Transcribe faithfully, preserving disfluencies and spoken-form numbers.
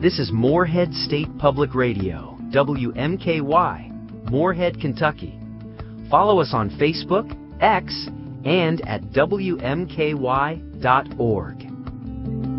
This is Morehead State Public Radio, W M K Y, Morehead, Kentucky. Follow us on Facebook, X, and at W M K Y dot org.